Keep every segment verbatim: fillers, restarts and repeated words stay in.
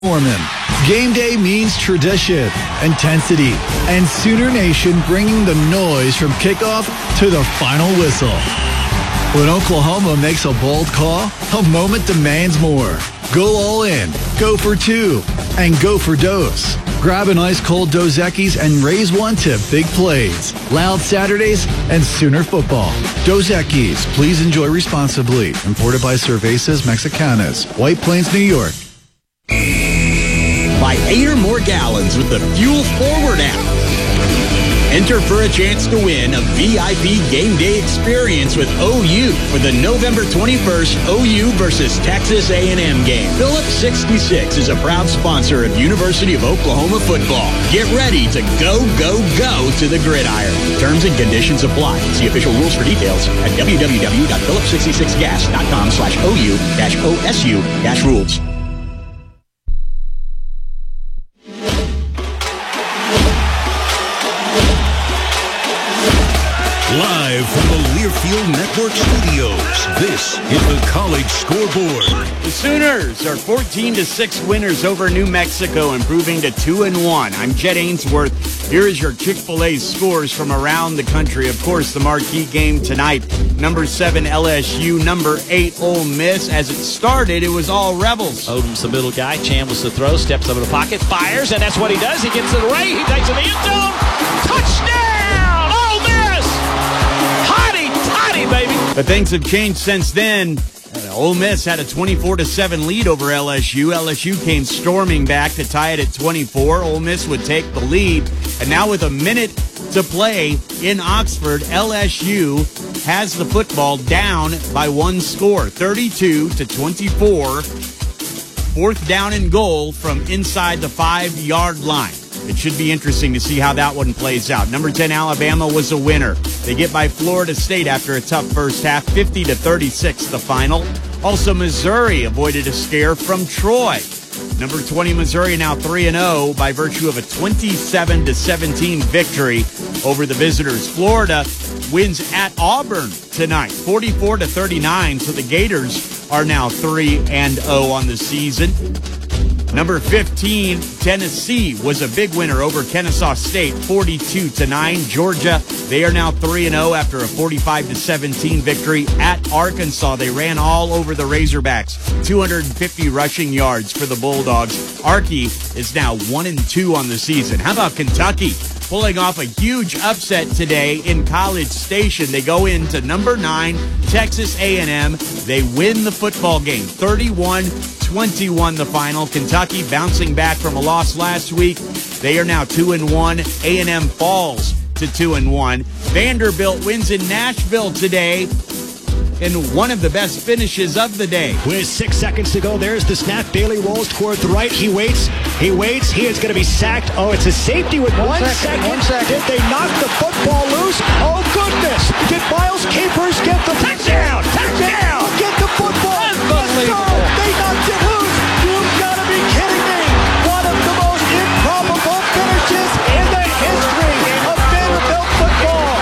Foreman. Game day means tradition, intensity, and Sooner Nation bringing the noise from kickoff to the final whistle. When Oklahoma makes a bold call, a moment demands more. Go all in, go for two, and go for Dose. Grab an ice-cold Dos Equis and raise one to big plays. Loud Saturdays and Sooner football. Dos Equis, please enjoy responsibly. Imported by Cervezas Mexicanas, White Plains, New York. Buy eight or more gallons with the Fuel Forward app. Enter for a chance to win a V I P game day experience with O U for the November twenty-first O U versus Texas A and M game. Phillips sixty-six is a proud sponsor of University of Oklahoma football. Get ready to go, go, go to the gridiron. Terms and conditions apply. See official rules for details at w w w dot phillips sixty-six gas dot com slash O U dash O S U dash rules. Live from the Learfield Network studios, this is the College Scoreboard. The Sooners are fourteen to six winners over New Mexico, improving to two and one. I'm Jed Ainsworth. Here is your Chick-fil-A scores from around the country. Of course, the marquee game tonight. Number seven, L S U. Number eight, Ole Miss. As it started, it was all Rebels. Odom's the middle guy. Chambliss the throw. Steps up in the pocket. Fires, and that's what he does. He gets it away. He takes it in the end zone. Touchdown! Ole Miss! Hotty toddy, baby! But things have changed since then. Uh, Ole Miss had a twenty-four to seven lead over L S U. L S U came storming back to tie it at twenty-four. Ole Miss would take the lead. And now with a minute to play in Oxford, L S U has the football down by one score, thirty-two to twenty-four. Fourth down and goal from inside the five-yard line. It should be interesting to see how that one plays out. Number ten, Alabama was a winner. They get by Florida State after a tough first half, fifty to thirty-six the final. Also, Missouri avoided a scare from Troy. Number twenty, Missouri now three and oh by virtue of a twenty-seven to seventeen victory over the visitors. Florida wins at Auburn tonight, forty-four to thirty-nine, so the Gators are now three and oh on the season. Number fifteen, Tennessee was a big winner over Kennesaw State, forty-two to nine. Georgia, they are now three and oh after a forty-five to seventeen victory at Arkansas. They ran all over the Razorbacks, two hundred fifty rushing yards for the Bulldogs. Arky is now one and two on the season. How about Kentucky? Pulling off a huge upset today in College Station. They go into number nine, Texas A and M. They win the football game, thirty-one twenty-one the final. Kentucky bouncing back from a loss last week. They are now two and one. A and M falls to two and one. Vanderbilt wins in Nashville today in one of the best finishes of the day. With six seconds to go, there's the snap. Bailey rolls toward the right. He waits. He waits. He is going to be sacked. Oh, it's a safety with one, one second. second. One second. Did they knock the football loose? Oh, goodness. Did Miles Capers get the touchdown? Touchdown! Get the football. Let's go. They knocked it loose. You've got to be kidding me. One of the most improbable finishes in the history of Vanderbilt football.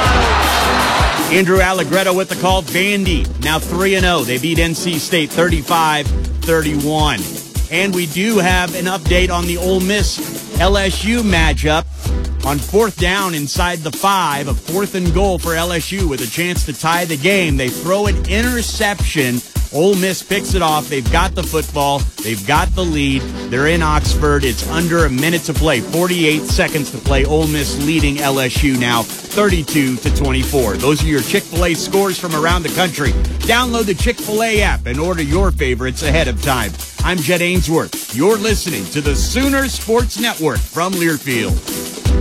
Andrew Allegretto with the call. Vandy now three and oh. They beat N C State thirty-five thirty-one. And we do have an update on the Ole Miss L S U matchup. On fourth down inside the five, a fourth and goal for L S U with a chance to tie the game. They throw an interception. Ole Miss picks it off. They've got the football. They've got the lead. They're in Oxford. It's under a minute to play. forty-eight seconds to play. Ole Miss leading L S U now thirty-two to twenty-four. Those are your Chick-fil-A scores from around the country. Download the Chick-fil-A app and order your favorites ahead of time. I'm Jed Ainsworth. You're listening to the Sooner Sports Network from Learfield.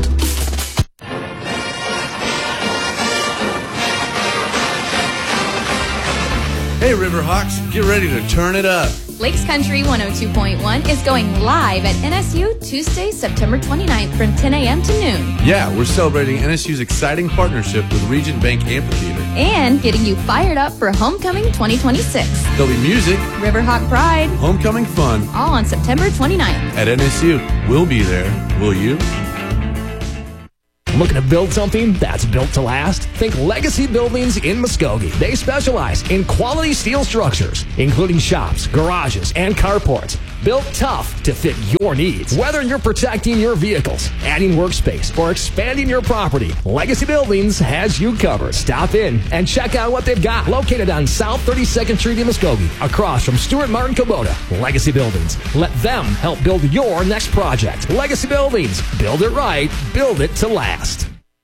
Hey, Riverhawks, get ready to turn it up. Lakes Country one oh two point one is going live at N S U Tuesday, September twenty-ninth from ten a.m. to noon. Yeah, we're celebrating N S U's exciting partnership with Regent Bank Amphitheater. And getting you fired up for Homecoming twenty twenty-six. There'll be music, Riverhawk Pride, homecoming fun, all on September twenty-ninth. At N S U. We'll be there. Will you? Looking to build something that's built to last? Think Legacy Buildings in Muskogee. They specialize in quality steel structures, including shops, garages, and carports. built tough to fit your needs. Whether you're protecting your vehicles, adding workspace, or expanding your property, Legacy Buildings has you covered. Stop in and check out what they've got. Located on South thirty-second Street in Muskogee, across from Stuart Martin Kubota. Legacy Buildings. Let them help build your next project. Legacy Buildings. Build it right. Build it to last.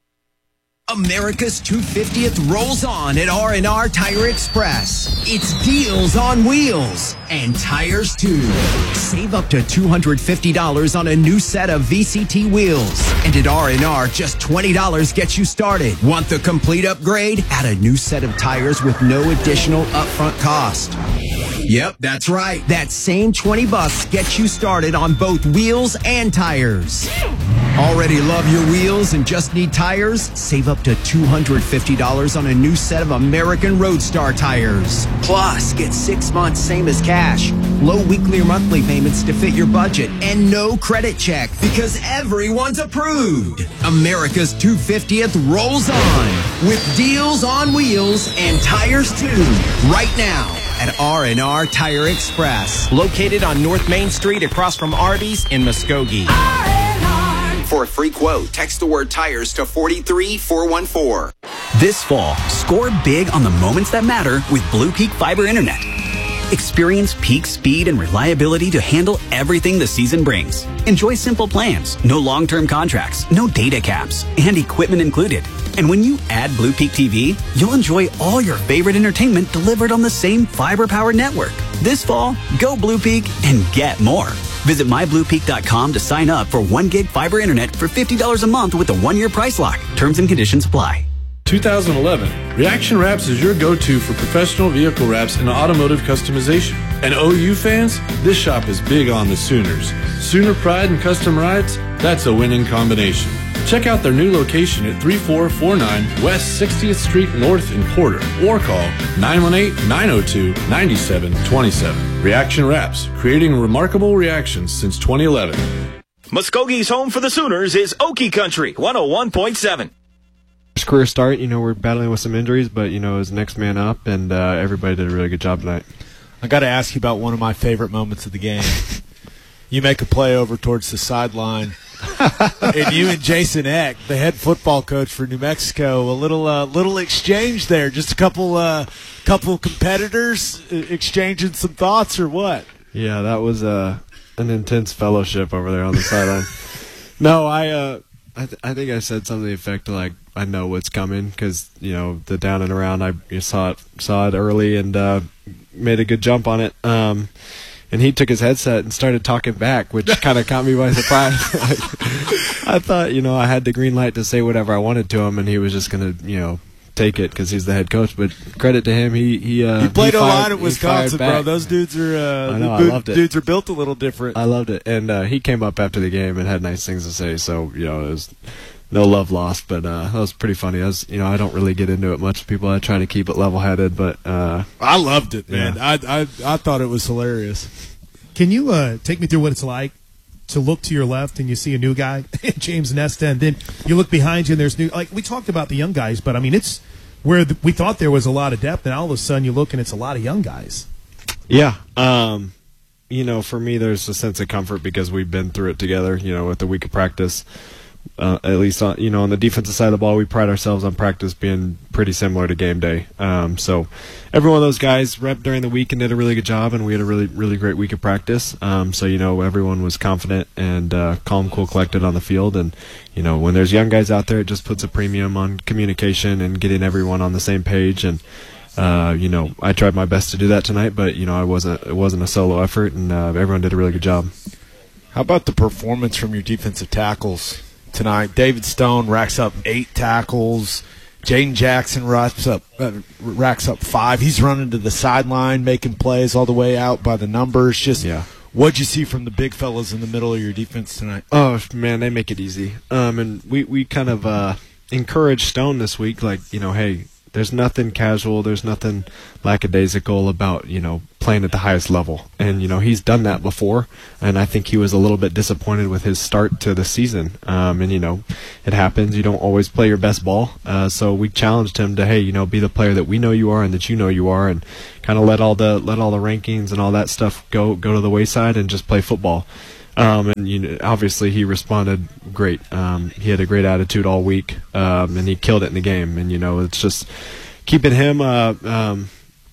America's two hundred fiftieth rolls on at R and R Tire Express. It's deals on wheels and tires too. Save up to two hundred fifty dollars on a new set of V C T wheels. And at R and R, just twenty dollars gets you started. Want the complete upgrade? Add a new set of tires with no additional upfront cost. Yep, that's right. That same twenty bucks gets you started on both wheels and tires. Already love your wheels and just need tires? Save up to two hundred fifty dollars on a new set of American Roadstar tires. Plus, get six months same as cash. Low weekly or monthly payments to fit your budget. And no credit check because everyone's approved. America's two hundred fiftieth rolls on with deals on wheels and tires too. Right now at R and R Tire Express. Located on North Main Street across from Arby's in Muskogee. For a free quote, text the word tires to four three four one four. This fall, score big on the moments that matter with Blue Peak Fiber Internet. Experience peak speed and reliability to handle everything the season brings. Enjoy simple plans, no long-term contracts, no data caps, and equipment included. And when you add Blue Peak T V, you'll enjoy all your favorite entertainment delivered on the same fiber-powered network. This fall, go Blue Peak and get more. Visit my blue peak dot com to sign up for one gig fiber internet for fifty dollars a month with a one-year price lock. Terms and conditions apply. two thousand eleven, Reaction Wraps is your go-to for professional vehicle wraps and automotive customization. And O U fans, this shop is big on the Sooners. Sooner pride and custom rides, that's a winning combination. Check out their new location at thirty-four forty-nine West sixtieth Street North in Porter or call nine one eight, nine oh two, nine seven two seven. Reaction Wraps, creating remarkable reactions since twenty eleven. Muskogee's home for the Sooners is Okie Country, one oh one point seven. His career start, you know, we're battling with some injuries, but, you know, it was next man up, and uh, everybody did a really good job tonight. I got to ask you about one of my favorite moments of the game. You make a play over towards the sideline, and you and Jason Eck, the head football coach for New Mexico, a little uh, little exchange there. Just a couple uh, couple competitors exchanging some thoughts, or what? Yeah, that was uh, an intense fellowship over there on the sideline. No, I uh, I, th- I think I said something to the effect of, like, I know what's coming because, you know, the down and around, I you saw it saw it early and uh, made a good jump on it. Um, and he took his headset and started talking back, which kind of caught me by surprise. Like, I thought, you know, I had the green light to say whatever I wanted to him, and he was just going to, you know, take it because he's the head coach. But credit to him, he he uh, he played he a fired, lot at Wisconsin, bro. Those dudes are uh, I know, the I loved it. dudes are built a little different. I loved it, and uh, he came up after the game and had nice things to say. So, you know, it was no love lost, but uh, that was pretty funny. I was, you know, I don't really get into it much with people. I try to keep it level-headed, but uh, I loved it, man. Yeah. I, I I thought it was hilarious. Can you uh, take me through what it's like to look to your left and you see a new guy, James Nesta, and then you look behind you and there's new, like we talked about the young guys, but I mean, it's where the, we thought there was a lot of depth, and all of a sudden you look and it's a lot of young guys. Yeah. Um, you know, for me, there's a sense of comfort because we've been through it together, you know, with a week of practice. Uh, at least, on, you know, on the defensive side of the ball, we pride ourselves on practice being pretty similar to game day. Um, so every one of those guys rep during the week and did a really good job, and we had a really, really great week of practice. Um, so, you know, everyone was confident and uh, calm, cool, collected on the field. And, you know, when there's young guys out there, it just puts a premium on communication and getting everyone on the same page. And, uh, you know, I tried my best to do that tonight, but, you know, I wasn't, it wasn't a solo effort, and uh, everyone did a really good job. How about the performance from your defensive tackles tonight? David Stone racks up eight tackles. Jaden Jackson racks up uh, racks up five. He's running to the sideline, making plays all the way out by the numbers. Just yeah. What'd you see from the big fellas in the middle of your defense tonight? Oh man, they make it easy. Um, and we we kind of uh, encouraged Stone this week, like, you know, hey, there's nothing casual, there's nothing lackadaisical about, you know, playing at the highest level. And, you know, he's done that before, and I think he was a little bit disappointed with his start to the season. Um, and, you know, it happens. You don't always play your best ball. Uh, so we challenged him to, hey, you know, be the player that we know you are and that you know you are, and kind of let all the let all the rankings and all that stuff go go to the wayside and just play football. Um, and you know, obviously he responded great. Um, he had a great attitude all week, um, and he killed it in the game. And you know, it's just keeping him uh, um,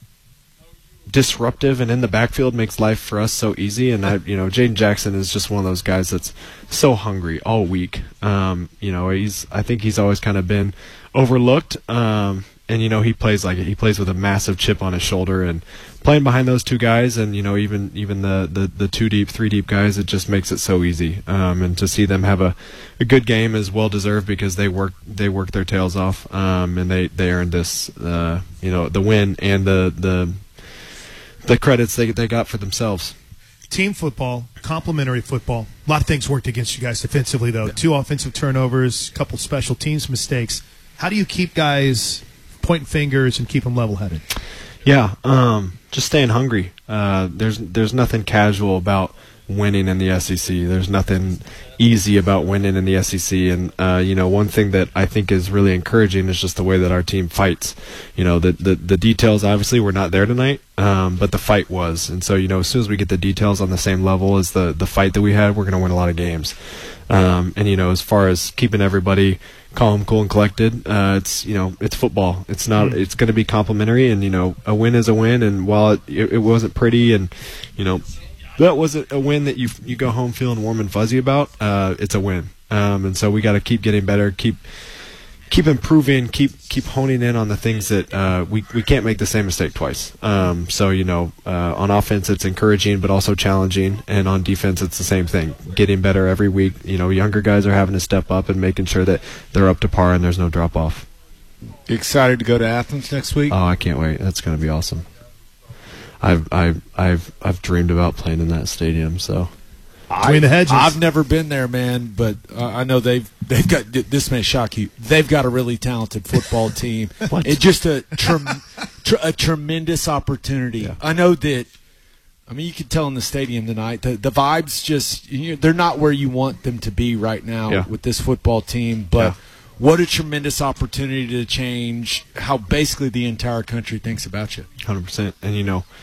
disruptive and in the backfield makes life for us so easy. And I, you know, Jaden Jackson is just one of those guys that's so hungry all week. Um, you know, he's I think he's always kind of been overlooked. Um, And, you know, he plays like it. He plays with a massive chip on his shoulder, and playing behind those two guys and, you know, even even the, the, the two deep, three deep guys, it just makes it so easy. Um, and to see them have a, a good game is well deserved because they work they work their tails off, um, and they, they earned this, uh, you know, the win and the the the credits they they got for themselves. Team football, complementary football. A lot of things worked against you guys defensively, though. Yeah. Two offensive turnovers, a couple special teams mistakes. How do you keep guys pointing fingers and keep them level-headed? Yeah, um, just staying hungry. Uh, there's there's nothing casual about winning in the S E C. There's nothing easy about winning in the S E C. And uh, you know, one thing that I think is really encouraging is just the way that our team fights. You know, the the, the details obviously were not there tonight, um, but the fight was. And so, you know, as soon as we get the details on the same level as the the fight that we had, we're going to win a lot of games. Um, and you know, as far as keeping everybody calm, cool, and collected, uh, it's you know, it's football. It's not. Mm. It's going to be complimentary, and you know, a win is a win. And while it, it, it wasn't pretty, and you know, that wasn't a win that you you go home feeling warm and fuzzy about, uh, it's a win. Um, and so we got to keep getting better, keep keep improving, keep keep honing in on the things that uh, we we can't make the same mistake twice. Um, so you know, uh, on offense it's encouraging but also challenging, and on defense it's the same thing, getting better every week. You know, younger guys are having to step up and making sure that they're up to par and there's no drop off. Excited to go to Athens next week? Oh, I can't wait. That's going to be awesome. I've I've I've I've dreamed about playing in that stadium. So. Between the hedges. I've never been there, man, but uh, I know they've they've got. This may shock you. They've got a really talented football team. What? It's just a trem- tr- a tremendous opportunity. Yeah. I know that. I mean, you could tell in the stadium tonight the the vibes just you know, they're not where you want them to be right now yeah. with this football team. But yeah. what a tremendous opportunity to change how basically the entire country thinks about you. one hundred percent. And you know,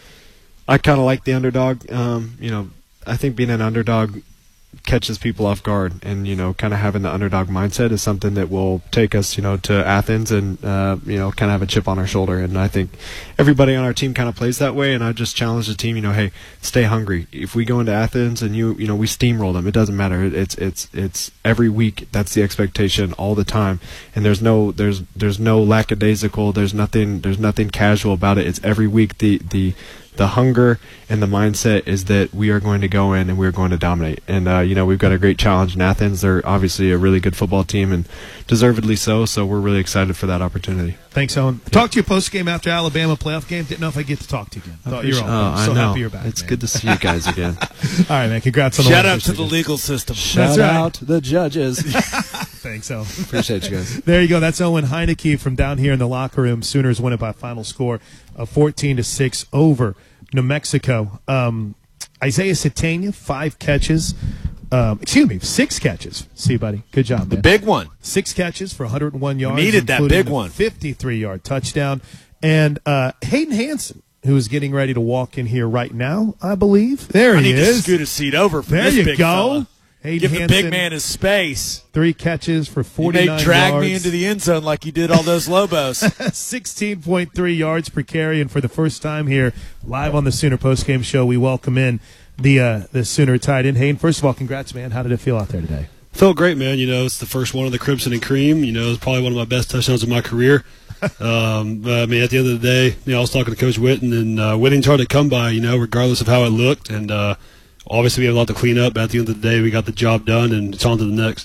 I kind of like the underdog. Um, you know. I think being an underdog catches people off guard, and you know, kind of having the underdog mindset is something that will take us, you know, to Athens and uh, you know, kind of have a chip on our shoulder. And I think everybody on our team kind of plays that way. And I just challenge the team, you know, hey, stay hungry. If we go into Athens and you, you know, we steamroll them, it doesn't matter. It's it's it's every week. That's the expectation all the time. And there's no there's there's no lackadaisical. There's nothing there's nothing casual about it. It's every week. The the The hunger and the mindset is that we are going to go in and we're going to dominate. And, uh, you know, we've got a great challenge in Athens. They're obviously a really good football team, and deservedly so, so we're really excited for that opportunity. Thanks, Owen. Yeah. Talk to you post-game after Alabama playoff game. Didn't know if I get to talk to you again. Thought you're on. Oh, I'm so I know. happy you're back, It's man. good to see you guys again. All right, man. Congrats on the Shout win. out to the legal system. Shout That's right. out to the judges. Thanks, Owen. Appreciate you guys. There you go. That's Owen Heineke from down here in the locker room. Sooners win it by a final score of fourteen to six over New Mexico. Um, Isaiah Satania, five catches. Um, excuse me, six catches. See you, buddy. Good job, man. The big one. Six catches for one hundred one yards. We needed that including big the one. fifty-three-yard touchdown. And uh, Hayden Hansen, who is getting ready to walk in here right now, I believe. There I he need is. to scoot a seat over for There this you big go. fella. Hayden Give the Hansen, big man his space. Three catches for You forty-nine may drag yards. me into the end zone like you did all those Lobos. sixteen point three yards per carry, and for the first time here, live on the Sooner postgame show, we welcome in the uh, the Sooner tight end. Hayden, first of all, congrats, man. How did it feel out there today? Felt great, man. You know, it's the first one of the Crimson and Cream. You know, it's probably one of my best touchdowns of my career. um, but, I mean, at the end of the day, you know, I was talking to Coach Witten, and uh, Whitting's hard to come by, you know, regardless of how it looked. And uh, obviously we have a lot to clean up, but at the end of the day, we got the job done, and it's on to the next.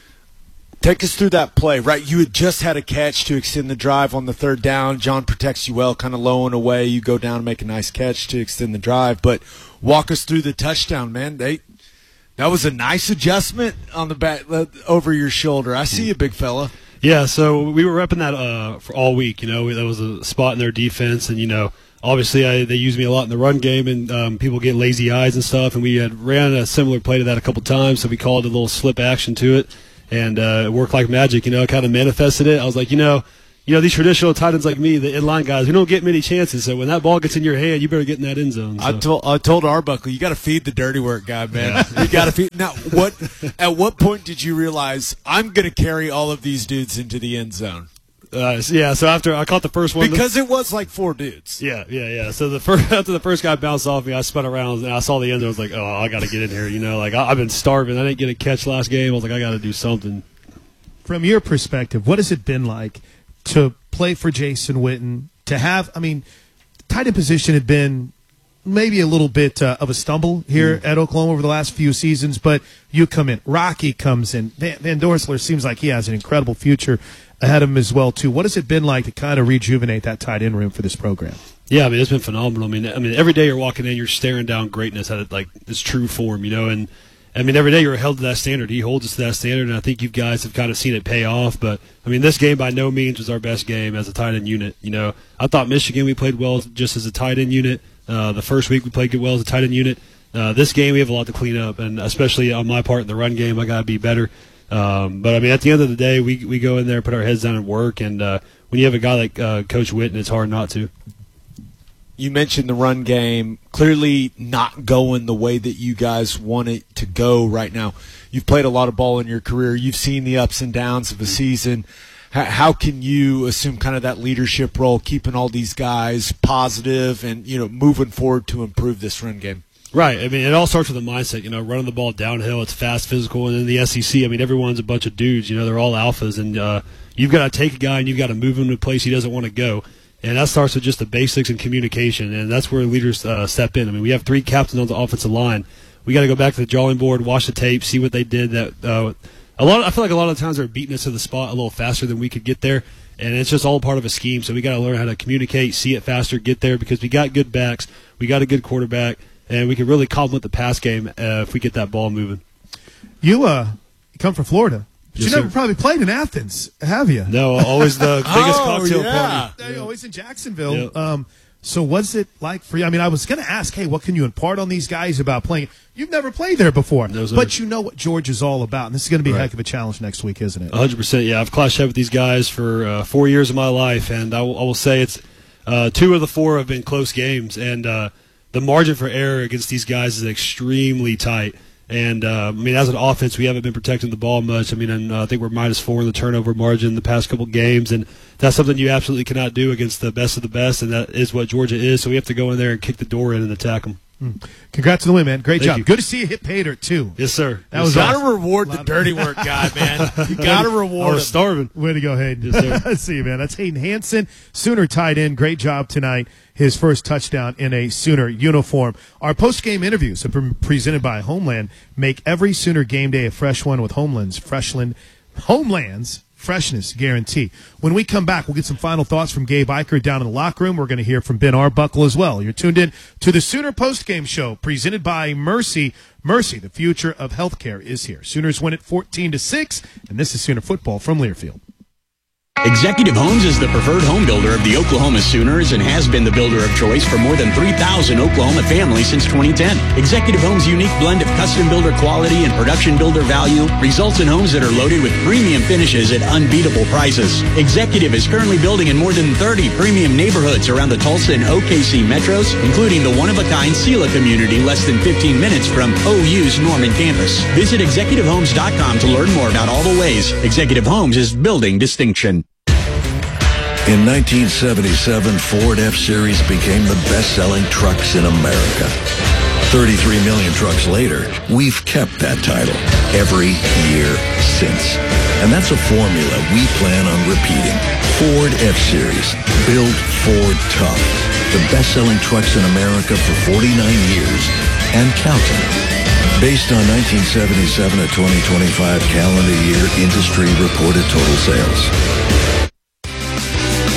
Take us through that play, right? You had just had a catch to extend the drive on the third down. John protects you well, kind of low and away. You go down and make a nice catch to extend the drive. But walk us through the touchdown, man. They that was a nice adjustment on the back uh, over your shoulder. I see you, big fella. Yeah, so we were repping that uh, for all week. You know, that was a spot in their defense, and you know, obviously I, they use me a lot in the run game, and um, people get lazy eyes and stuff. And we had ran a similar play to that a couple times, so we called a little slip action to it, and uh, it worked like magic. You know, kind of manifested it. I was like, you know. You know, these traditional tight ends like me, the inline guys, we don't get many chances. So when that ball gets in your hand, you better get in that end zone. So. I told I told Arbuckle, you got to feed the dirty work guy, man. Yeah. You got to feed. Now, what? At what point did you realize I'm going to carry all of these dudes into the end zone? Uh, yeah. So after I caught the first one, because the, it was like four dudes. Yeah, yeah, yeah. So the first after the first guy bounced off me, I spun around and I saw the end zone. I was like, oh, I got to get in here. You know, like I, I've been starving. I didn't get a catch last game. I was like, I got to do something. From your perspective, what has it been like to play for Jason Witten, to have, I mean, tight end position had been maybe a little bit uh, of a stumble here mm. at Oklahoma over the last few seasons, but you come in. Rocky comes in. Van, Van Dorsler seems like he has an incredible future ahead of him as well, too. What has it been like to kind of rejuvenate that tight end room for this program? Yeah, I mean, it's been phenomenal. I mean, I mean, every day you're walking in, you're staring down greatness at it, like its true form, you know, and I mean, every day you're held to that standard. He holds us to that standard, and I think you guys have kind of seen it pay off. But, I mean, this game by no means was our best game as a tight end unit. You know, I thought Michigan we played well just as a tight end unit. Uh, the first week we played good well as a tight end unit. Uh, this game we have a lot to clean up, and especially on my part in the run game, I got to be better. Um, but, I mean, at the end of the day, we we go in there and put our heads down and work. And uh, when you have a guy like uh, Coach Witten, it's hard not to. You mentioned the run game clearly not going the way that you guys want it to go right now. You've played a lot of ball in your career. You've seen the ups and downs of a season. How, how can you assume kind of that leadership role, keeping all these guys positive and, you know, moving forward to improve this run game? Right. I mean, it all starts with the mindset, you know, running the ball downhill. It's fast, physical. And in the S E C, I mean, everyone's a bunch of dudes. You know, they're all alphas. And uh, you've got to take a guy and you've got to move him to a place he doesn't want to go. And that starts with just the basics and communication, and that's where leaders uh, step in. I mean, we have three captains on the offensive line. We got to go back to the drawing board, watch the tape, see what they did. That uh, a lot. Of, I feel like a lot of the times they're beating us to the spot a little faster than we could get there, and it's just all part of a scheme. So we got to learn how to communicate, see it faster, get there, because we got good backs, we got a good quarterback, and we can really complement the pass game uh, if we get that ball moving. You uh, come from Florida. But yes, you never sir. probably played in Athens, have you? No, always the biggest oh, cocktail yeah. party. Yeah. Always in Jacksonville. Yep. Um, so what's it like for you? I mean, I was going to ask, hey, what can you impart on these guys about playing? You've never played there before, no, but you know what George is all about. And this is going to be right. a heck of a challenge next week, isn't it? one hundred percent, yeah. I've clashed head with these guys for uh, four years of my life, and I will, I will say it's uh, two of the four have been close games, and uh, the margin for error against these guys is extremely tight. And, uh, I mean, as an offense, we haven't been protecting the ball much. I mean, and, uh, I think we're minus four in the turnover margin the past couple games, and that's something you absolutely cannot do against the best of the best, and that is what Georgia is. So we have to go in there and kick the door in and attack them. Mm. Congrats on the win, man. Great Thank job. you. Good to see you hit pay dirt, too. Yes, sir. That yes, was sir. awesome. Gotta reward the dirty work guy, man. You gotta reward I was him. starving. Way to go, Hayden. Yes, sir. See you, man. That's Hayden Hansen, Sooner tight end. Great job tonight. His first touchdown in a Sooner uniform. Our post-game interviews have been presented by Homeland. Make every Sooner game day a fresh one with Homeland's Freshland, Homeland's freshness guarantee. When we come back, we'll get some final thoughts from Gabe Eicher down in the locker room. We're going to hear from Ben Arbuckle as well. You're tuned in to the Sooner post-game show presented by Mercy. Mercy, the future of healthcare, is here. Sooners win it fourteen to six, and this is Sooner football from Learfield. Executive Homes is the preferred home builder of the Oklahoma Sooners and has been the builder of choice for more than three thousand Oklahoma families since twenty ten. Executive Homes' unique blend of custom builder quality and production builder value results in homes that are loaded with premium finishes at unbeatable prices. Executive is currently building in more than thirty premium neighborhoods around the Tulsa and O K C metros, including the one-of-a-kind Sela community less than fifteen minutes from O U's Norman campus. Visit executive homes dot com to learn more about all the ways Executive Homes is building distinction. In nineteen seventy-seven, Ford F-Series became the best-selling trucks in America. thirty-three million trucks later, we've kept that title every year since. And that's a formula we plan on repeating. Ford F-Series, built Ford tough. The best-selling trucks in America for forty-nine years and counting. Based on nineteen seventy-seven to twenty twenty-five calendar year industry reported total sales.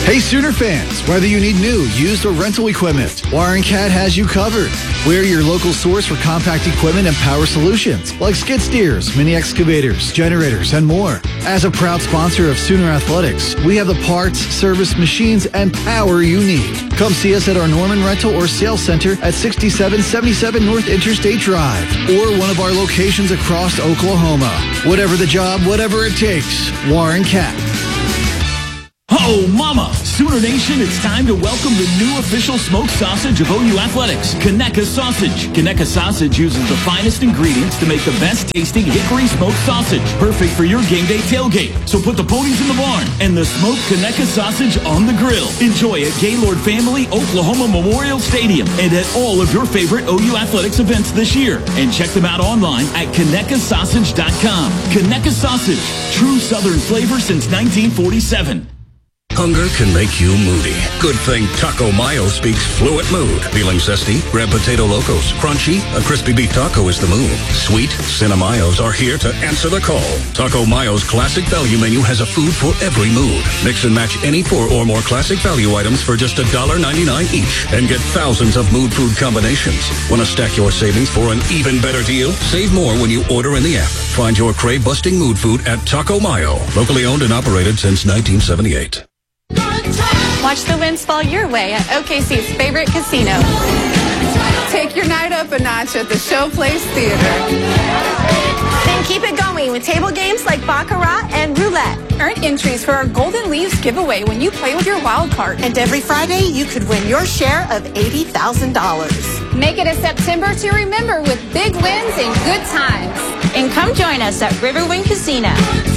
Hey Sooner fans, whether you need new, used, or rental equipment, Warren Cat has you covered. We're your local source for compact equipment and power solutions like skid steers, mini excavators, generators, and more. As a proud sponsor of Sooner Athletics, we have the parts, service, machines, and power you need. Come see us at our Norman Rental or Sales Center at sixty-seven seventy-seven North Interstate Drive or one of our locations across Oklahoma. Whatever the job, whatever it takes, Warren Cat. Oh, mama! Sooner Nation, it's time to welcome the new official smoked sausage of O U Athletics, Conecuh Sausage. Conecuh Sausage uses the finest ingredients to make the best tasting hickory smoked sausage, perfect for your game day tailgate. So put the ponies in the barn and the smoked Conecuh Sausage on the grill. Enjoy at Gaylord Family Oklahoma Memorial Stadium and at all of your favorite O U Athletics events this year. And check them out online at Conecuh Sausage dot com. Conecuh Sausage, true Southern flavor since nineteen forty-seven. Hunger can make you moody. Good thing Taco Mayo speaks fluent mood. Feeling zesty? Grab Potato Locos. Crunchy? A crispy beef taco is the move. Sweet? Cinemayos are here to answer the call. Taco Mayo's classic value menu has a food for every mood. Mix and match any four or more classic value items for just one dollar ninety-nine each and get thousands of mood food combinations. Want to stack your savings for an even better deal? Save more when you order in the app. Find your crave-busting mood food at Taco Mayo. Locally owned and operated since nineteen seventy-eight. Watch the wins fall your way at O K C's favorite casino. Take your night up a notch at the Showplace Theater. Then keep it going with table games like Baccarat and Roulette. Earn entries for our Golden Leaves giveaway when you play with your wild card. And every Friday, you could win your share of eighty thousand dollars. Make it a September to remember with big wins and good times. And come join us at Riverwind Casino.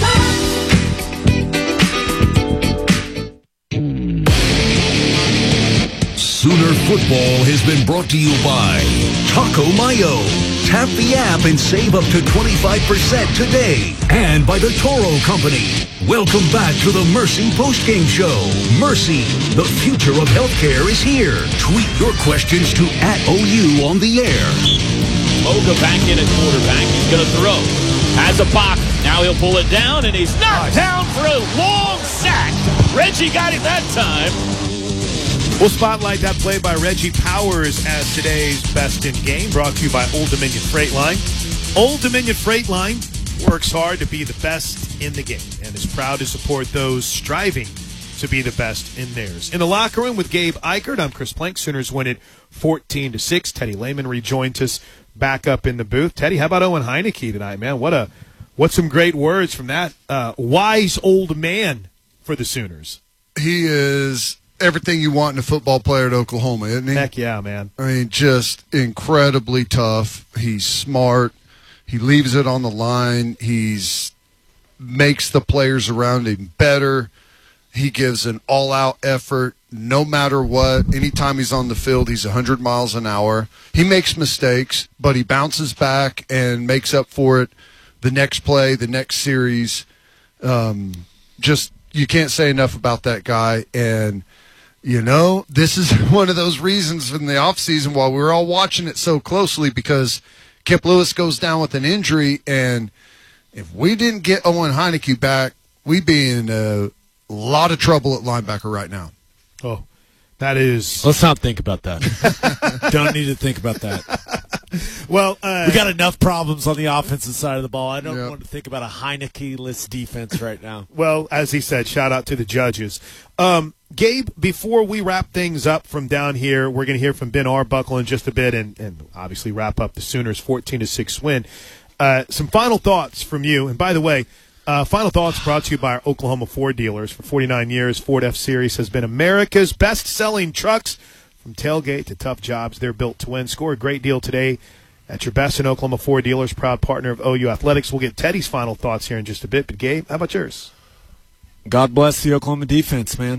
Sooner football has been brought to you by Taco Mayo. Tap the app and save up to twenty-five percent today. And by the Toro Company. Welcome back to the Mercy postgame show. Mercy, the future of healthcare is here. Tweet your questions to at O U on the air. Moga back in at quarterback. He's going to throw. Has a pocket. Now he'll pull it down, and he's knocked down for a long sack. Reggie got it that time. We'll spotlight that play by Reggie Powers as today's Best in Game, brought to you by Old Dominion Freight Line. Old Dominion Freight Line works hard to be the best in the game and is proud to support those striving to be the best in theirs. In the locker room with Gabe Eichert, I'm Chris Plank. Sooners win it fourteen to six. Teddy Lehman rejoins us back up in the booth. Teddy, how about Owen Heineke tonight, man? What a what some great words from that uh, wise old man for the Sooners. He is everything you want in a football player at Oklahoma, isn't he? Heck yeah, man. I mean, just incredibly tough. He's smart. He leaves it on the line. He's makes the players around him better. He gives an all-out effort no matter what. Anytime he's on the field, he's one hundred miles an hour. He makes mistakes, but he bounces back and makes up for it the next play, the next series. Um, just you can't say enough about that guy. And you know, this is one of those reasons in the offseason while we were all watching it so closely because Kip Lewis goes down with an injury, and if we didn't get Owen Heineke back, we'd be in a lot of trouble at linebacker right now. Oh, that is... Let's not think about that. Don't need to think about that. Well, uh, we got enough problems on the offensive side of the ball. I don't yeah. want to think about a Heineke-less defense right now. Well, as he said, shout out to the judges. Um, Gabe, before we wrap things up from down here, we're going to hear from Ben Arbuckle in just a bit and, and obviously wrap up the Sooners' fourteen to six win. Uh, some final thoughts from you. And by the way, uh, final thoughts brought to you by our Oklahoma Ford dealers. For forty-nine years, Ford F-Series has been America's best-selling trucks. From tailgate to tough jobs, they're built to win. Score a great deal today at your best in Oklahoma Ford dealers, proud partner of O U Athletics. We'll get Teddy's final thoughts here in just a bit. But, Gabe, how about yours? God bless the Oklahoma defense, man.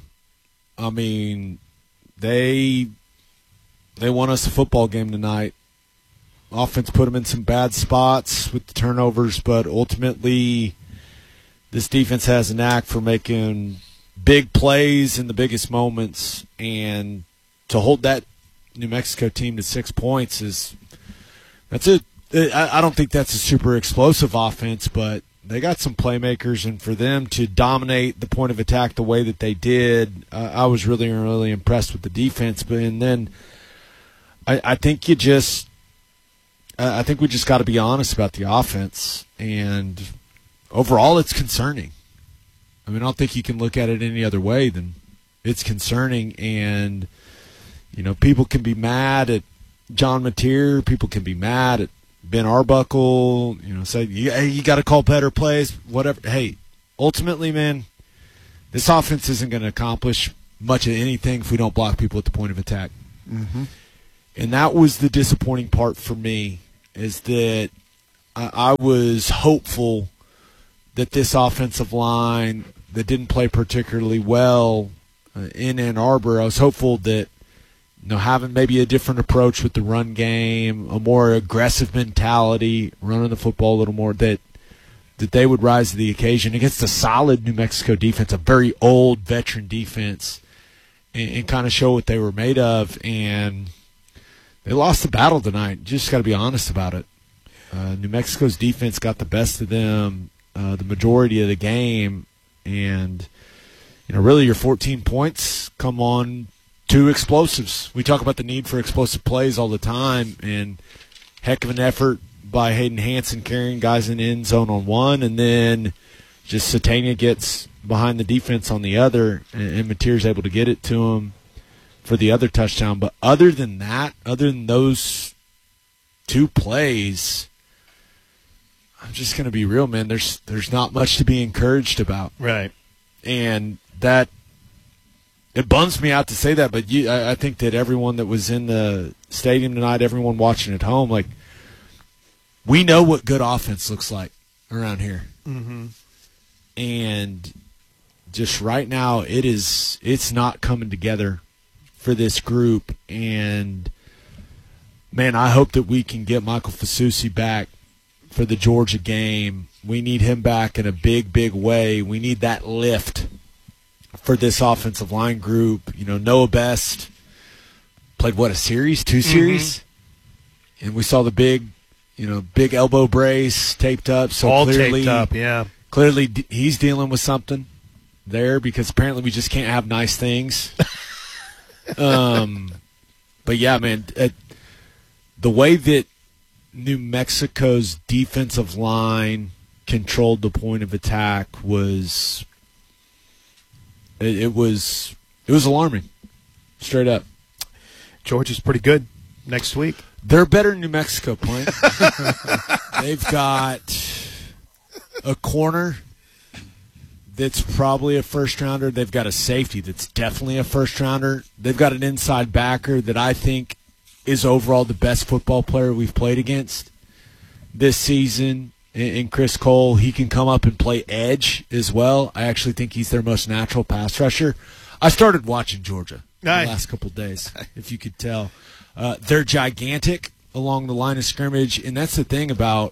I mean, they they won us a football game tonight. Offense put them in some bad spots with the turnovers, but ultimately this defense has a knack for making big plays in the biggest moments, and to hold that New Mexico team to six points is that's it. I don't think that's a super explosive offense, but they got some playmakers, and for them to dominate the point of attack the way that they did, uh, I was really, really impressed with the defense. But and then I, I think you just, I think we just got to be honest about the offense, and overall, it's concerning. I mean, I don't think you can look at it any other way than it's concerning. And you know, people can be mad at John Mateer, people can be mad at Ben Arbuckle, you know, say, hey, you got to call better plays, whatever. Hey, ultimately, man, this offense isn't going to accomplish much of anything if we don't block people at the point of attack. Mm-hmm. And that was the disappointing part for me, is that I, I was hopeful that this offensive line that didn't play particularly well uh, in Ann Arbor, I was hopeful that, you know, having maybe a different approach with the run game, a more aggressive mentality, running the football a little more, that that they would rise to the occasion against a solid New Mexico defense, a very old veteran defense, and, and kind of show what they were made of. And they lost the battle tonight. Just got to be honest about it. Uh, New Mexico's defense got the best of them uh, the majority of the game, and you know, really your fourteen points come on two explosives. We talk about the need for explosive plays all the time, and heck of an effort by Hayden Hansen carrying guys in the end zone on one, and then just Satania gets behind the defense on the other, and, and Mateer's able to get it to him for the other touchdown. But other than that, other than those two plays, I'm just going to be real, man. There's there's not much to be encouraged about. Right. And that, it bums me out to say that, but you, I, I think that everyone that was in the stadium tonight, everyone watching at home, like, we know what good offense looks like around here. Mm-hmm. And just right now, it is it's not coming together for this group. And, man, I hope that we can get Michael Fasusi back for the Georgia game. We need him back in a big, big way. We need that lift for this offensive line group. You know, Noah Best played, what, a series? Two series? Mm-hmm. And we saw the big, you know, big elbow brace taped up. So All clearly, taped up, yeah. Clearly d- he's dealing with something there, because apparently we just can't have nice things. um, But, yeah, man, uh, the way that New Mexico's defensive line controlled the point of attack was it, it was it was alarming, straight up. Georgia's pretty good next week. They're better than New Mexico playing. They've got a corner that's probably a first rounder. They've got a safety that's definitely a first rounder. They've got an inside backer that I think is overall the best football player we've played against this season. In Chris Cole, he can come up and play edge as well. I actually think he's their most natural pass rusher. I started watching Georgia Aye. the last couple of days, if you could tell. Uh, they're gigantic along the line of scrimmage, and that's the thing about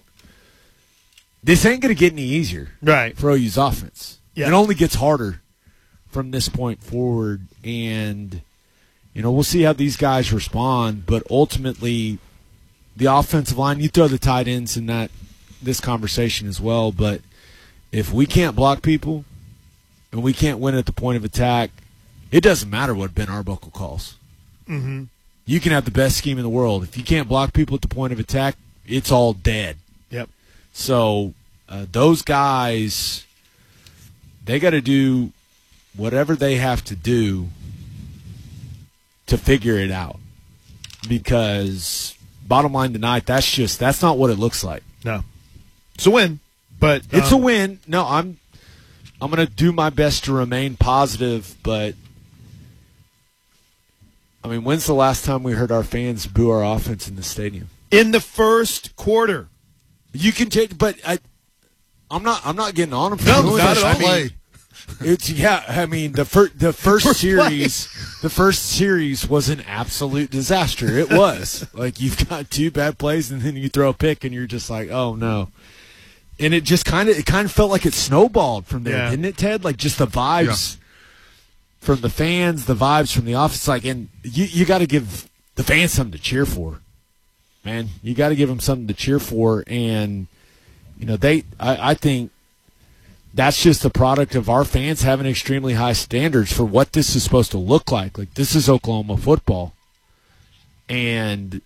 this ain't going to get any easier right. for O U's offense. Yeah. It only gets harder from this point forward, and you know, we'll see how these guys respond, but ultimately the offensive line, you throw the tight ends in that this conversation as well, but if we can't block people and we can't win at the point of attack, it doesn't matter what Ben Arbuckle calls. Mm-hmm. You can have the best scheme in the world. If you can't block people at the point of attack, it's all dead. Yep. So uh, those guys, they got to do whatever they have to do to figure it out, because bottom line tonight, that's just that's not what it looks like. No, it's a win, but um, it's a win. No, I'm I'm going to do my best to remain positive, but I mean, when's the last time we heard our fans boo our offense in the stadium? In the first quarter, you can take, but I, I'm not I'm not getting on them for no, doing not this. at all. I mean, It's yeah. I mean, the first the first, first series, play. the first series was an absolute disaster. It was like you've got two bad plays, and then you throw a pick, and you're just like, oh no. And it just kind of it kind of felt like it snowballed from there, yeah. didn't it, Ted? Like just the vibes yeah. from the fans, the vibes from the office. Like, and you you got to give the fans something to cheer for, man. You got to give them something to cheer for, and you know they. I, I think. that's just the product of our fans having extremely high standards for what this is supposed to look like. Like, this is Oklahoma football. And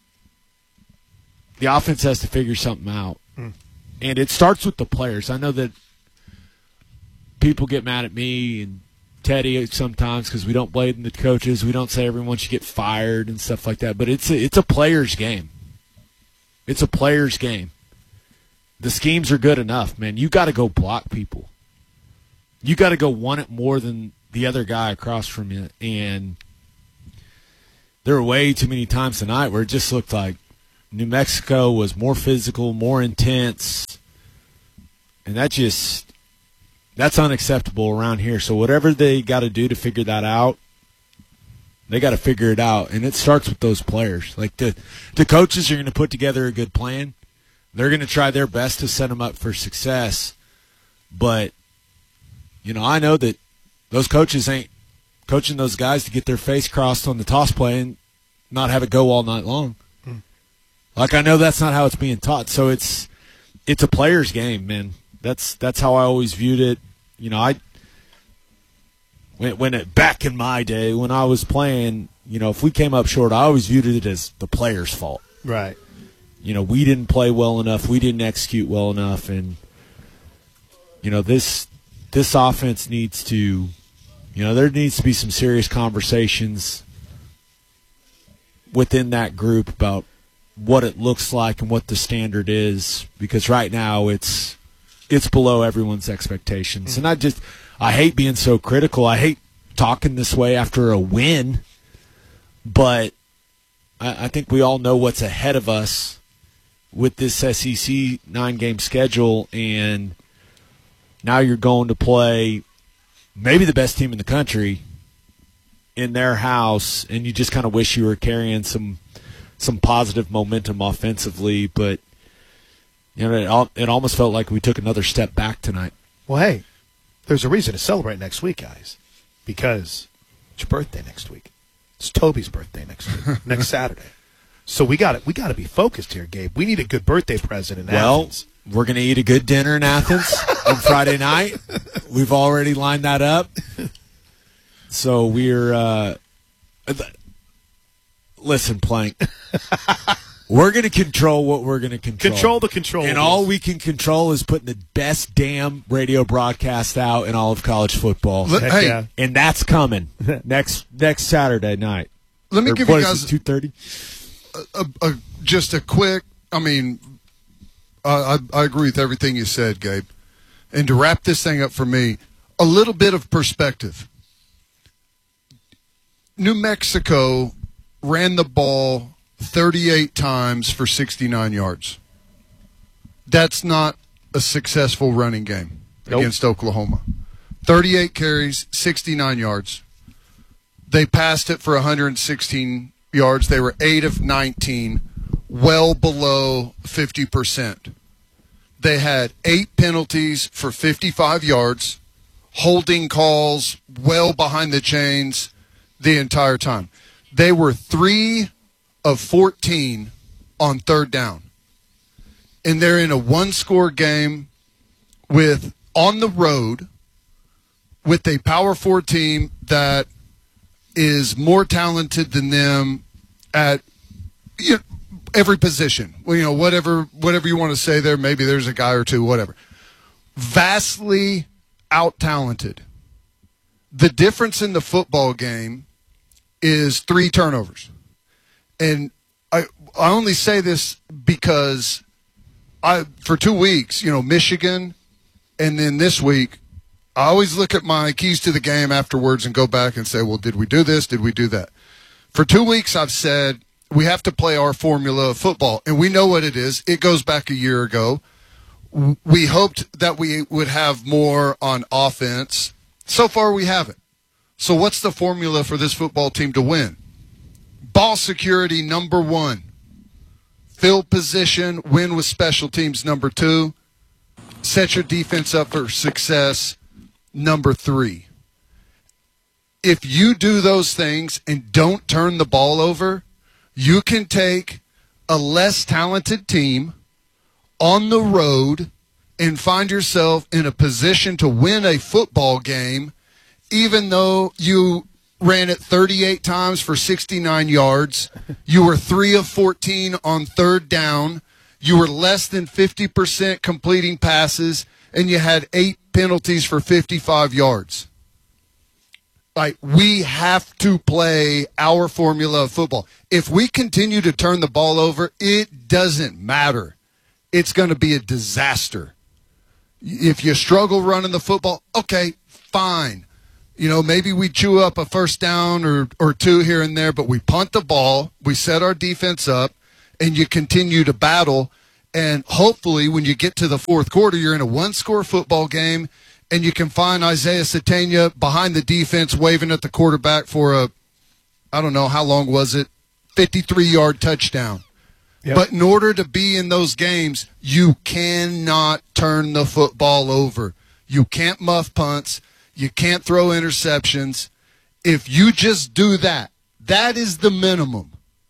the offense has to figure something out. Mm. And it starts with the players. I know that people get mad at me and Teddy sometimes because we don't blame the coaches. We don't say everyone should get fired and stuff like that. But it's a, it's a player's game. It's a player's game. The schemes are good enough, man. You got to go block people. You got to go want it more than the other guy across from you. And there were way too many times tonight where it just looked like New Mexico was more physical, more intense. And that just, that's unacceptable around here. So whatever they got to do to figure that out, they got to figure it out. And it starts with those players. Like the, the coaches are going to put together a good plan. They're going to try their best to set them up for success. But, you know, I know that those coaches ain't coaching those guys to get their face crossed on the toss play and not have it go all night long. Hmm. Like, I know that's not how it's being taught. So it's it's a player's game, man. That's that's how I always viewed it. You know, I when, when it back in my day when I was playing, you know, if we came up short, I always viewed it as the player's fault. Right. You know, we didn't play well enough. We didn't execute well enough. And, you know, this this offense needs to, you know, there needs to be some serious conversations within that group about what it looks like and what the standard is. Because right now it's it's below everyone's expectations. Mm-hmm. And I just, I hate being so critical. I hate talking this way after a win. But I, I think we all know what's ahead of us with this S E C nine-game schedule, and now you're going to play maybe the best team in the country in their house, and you just kind of wish you were carrying some some positive momentum offensively, but you know it, it almost felt like we took another step back tonight. Well, hey, there's a reason to celebrate next week, guys, because it's your birthday next week. It's Toby's birthday next week, next Saturday. So we got we got to be focused here, Gabe. We need a good birthday present in well, Athens. Well, we're going to eat a good dinner in Athens on Friday night. We've already lined that up. So we're uh, listen, Plank. We're going to control what we're going to control. Control the control. And all we can control is putting the best damn radio broadcast out in all of college football. Let, hey, yeah. And that's coming next next Saturday night. Let me or, give you guys two thirty. A, a, just a quick, I mean, uh, I, I agree with everything you said, Gabe. And to wrap this thing up for me, a little bit of perspective. New Mexico ran the ball thirty-eight times for sixty-nine yards. That's not a successful running game nope. against Oklahoma. thirty-eight carries, sixty-nine yards. They passed it for one hundred sixteen yards. They were eight of nineteen, well below fifty percent. They had eight penalties for fifty-five yards, holding calls well behind the chains the entire time. They were three of fourteen on third down. And they're in a one-score game with on the road with a Power Four team that is more talented than them at you know, every position. Well, you know, whatever whatever you want to say there, maybe there's a guy or two, whatever. Vastly out-talented. The difference in the football game is three turnovers. And I I only say this because I for two weeks, you know, Michigan, and then this week, I always look at my keys to the game afterwards and go back and say, well, did we do this? Did we do that? For two weeks, I've said we have to play our formula of football, and we know what it is. It goes back a year ago. We hoped that we would have more on offense. So far, we haven't. So what's the formula for this football team to win? Ball security, number one. Field position, win with special teams, number two. Set your defense up for success, number three. If you do those things and don't turn the ball over, you can take a less talented team on the road and find yourself in a position to win a football game, even though you ran it thirty-eight times for sixty-nine yards, you were three of fourteen on third down, you were less than fifty percent completing passes, and you had eight penalties for fifty-five yards. Like, we have to play our formula of football. If we continue to turn the ball over, it doesn't matter. It's going to be a disaster. If you struggle running the football, okay, fine. You know, maybe we chew up a first down or, or two here and there, but we punt the ball, we set our defense up, and you continue to battle. And hopefully when you get to the fourth quarter, you're in a one-score football game, and you can find Isaiah Satania behind the defense waving at the quarterback for a, I don't know, how long was it, fifty-three-yard touchdown. Yep. But in order to be in those games, you cannot turn the football over. You can't muff punts. You can't throw interceptions. If you just do that, that is the minimum.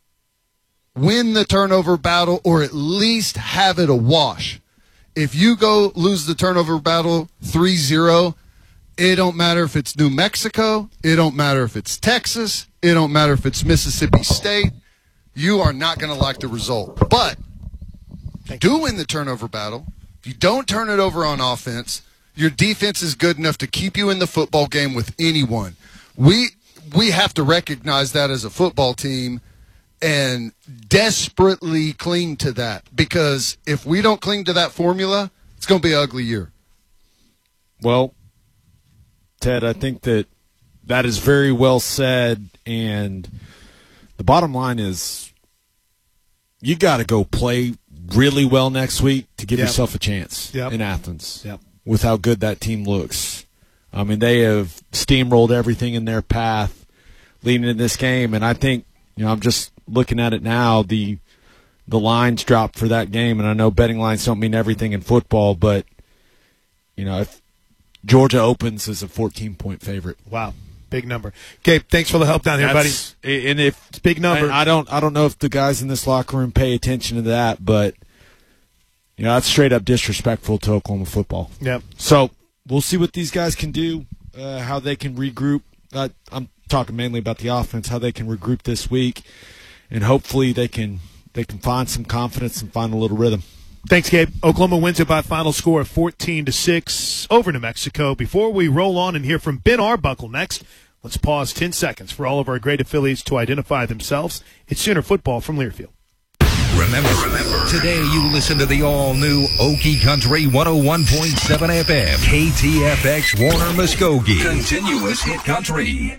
Win the turnover battle, or at least have it a wash. If you go lose the turnover battle three zero, it don't matter if it's New Mexico, it don't matter if it's Texas, it don't matter if it's Mississippi State. You are not going to like the result. But you do win the turnover battle. If you don't turn it over on offense, your defense is good enough to keep you in the football game with anyone. We we have to recognize that as a football team and desperately cling to that, because if we don't cling to that formula, it's going to be an ugly year. Well, Ted, I think that that is very well said, and the bottom line is you got to go play really well next week to give Yep. yourself a chance Yep. in Athens Yep. with how good that team looks. I mean, they have steamrolled everything in their path leading in this game, and I think, you know, I'm just looking at it now, the the lines dropped for that game, and I know betting lines don't mean everything in football, but, you know, if Georgia opens as a fourteen-point favorite. Wow. Big number. Gabe, thanks for the help down here, buddy. That's- And if It's a big number. I, I don't, I don't know if the guys in this locker room pay attention to that, but you know that's straight up disrespectful to Oklahoma football. Yep. So we'll see what these guys can do, uh, how they can regroup. Uh, I'm talking mainly about the offense, how they can regroup this week, and hopefully they can they can find some confidence and find a little rhythm. Thanks, Gabe. Oklahoma wins it by a final score of fourteen to six over New Mexico. Before we roll on and hear from Ben Arbuckle next, let's pause ten seconds for all of our great affiliates to identify themselves. It's Sooner Football from Learfield. Remember, remember, today you listen to the all-new Okie Country one oh one point seven F M, K T F X Warner Muskogee. Continuous hit country.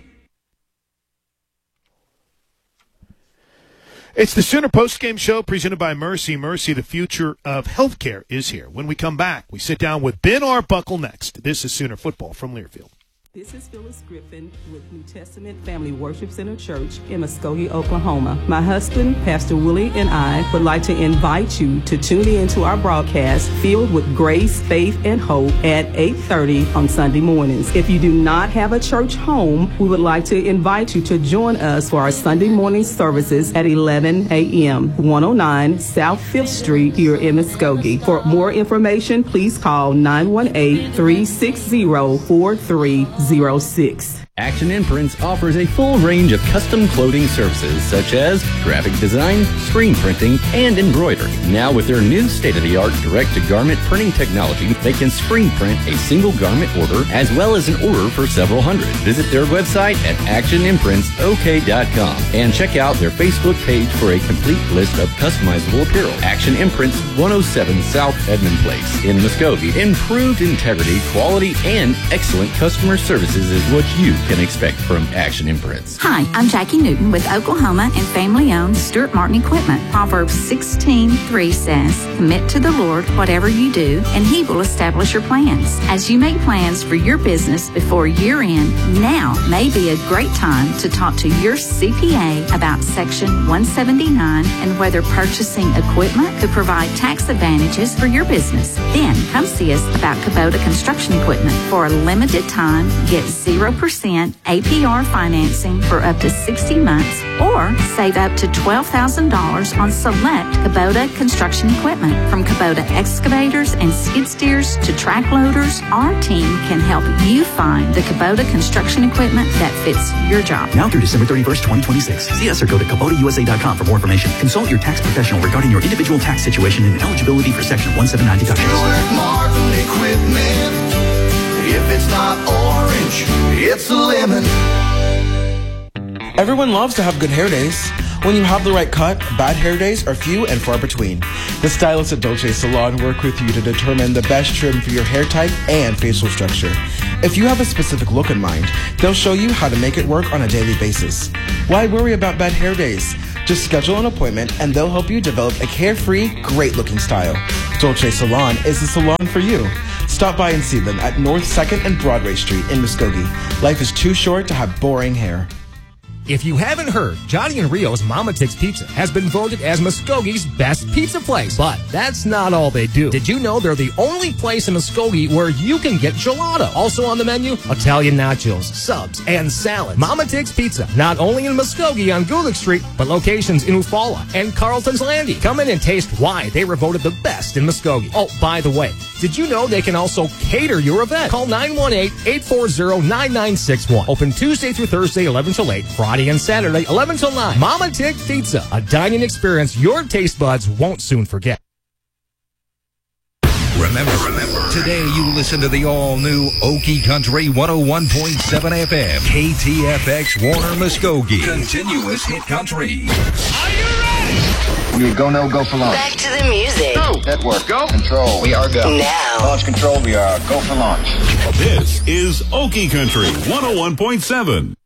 It's the Sooner Postgame Show presented by Mercy. Mercy, the future of healthcare is here. When we come back, we sit down with Ben Arbuckle next. This is Sooner Football from Learfield. This is Phyllis Griffin with New Testament Family Worship Center Church in Muskogee, Oklahoma. My husband, Pastor Willie, and I would like to invite you to tune in to our broadcast filled with grace, faith, and hope at eight thirty on Sunday mornings. If you do not have a church home, we would like to invite you to join us for our Sunday morning services at eleven a.m. one oh nine South fifth Street here in Muskogee. For more information, please call nine one eight, three six zero, four three zero six. Action Imprints offers a full range of custom clothing services such as graphic design, screen printing, and embroidery. Now with their new state-of-the-art direct-to-garment printing technology, they can screen print a single garment order as well as an order for several hundred. Visit their website at action imprints o k dot com and check out their Facebook page for a complete list of customizable apparel. Action Imprints, one oh seven South Edmond Place in Muskogee. Improved integrity, quality, and excellent customer services is what you can expect from Action Imprints. Hi, I'm Jackie Newton with Oklahoma and family-owned Stuart Martin Equipment. Proverbs sixteen three says, "Commit to the Lord whatever you do, and He will establish your plans." As you make plans for your business before year-end, now may be a great time to talk to your C P A about Section one seventy-nine and whether purchasing equipment could provide tax advantages for your business. Then come see us about Kubota Construction Equipment. For a limited time, get zero percent percent A P R financing for up to sixty months or save up to twelve thousand dollars on select Kubota construction equipment. From Kubota excavators and skid steers to track loaders, our team can help you find the Kubota construction equipment that fits your job. Now through December thirty-first, twenty twenty-six. See us or go to Kubota U S A dot com for more information. Consult your tax professional regarding your individual tax situation and eligibility for Section one seventy-nine deductions. Stewart Martin Equipment. If it's not orange, it's a lemon. Everyone loves to have good hair days. When you have the right cut, bad hair days are few and far between. The stylists at Dolce Salon work with you to determine the best trim for your hair type and facial structure. If you have a specific look in mind, they'll show you how to make it work on a daily basis. Why worry about bad hair days? Just schedule an appointment and they'll help you develop a carefree, great-looking style. Dolce Salon is the salon for you. Stop by and see them at North second and Broadway Street in Muskogee. Life is too short to have boring hair. If you haven't heard, Johnny and Rio's Mama Ticks Pizza has been voted as Muskogee's best pizza place. But that's not all they do. Did you know they're the only place in Muskogee where you can get gelato? Also on the menu, Italian nachos, subs, and salad. Mama Ticks Pizza, not only in Muskogee on Gulick Street, but locations in Eufaula and Carlton's Landing. Come in and taste why they were voted the best in Muskogee. Oh, by the way, did you know they can also cater your event? Call nine one eight, eight four zero, nine nine six one. Open Tuesday through Thursday, eleven till eight. Friday and Saturday, eleven till nine. Mama Tick Pizza, a dining experience your taste buds won't soon forget. Remember, remember, today you listen to the all-new Okie Country one oh one point seven F M, K T F X Warner Muskogee. Continuous hit country. We go, no, go for launch. Back to the music. Go. Network. Go. Control. We are go. Now. Launch control. We are go for launch. This is Okie Country one oh one point seven.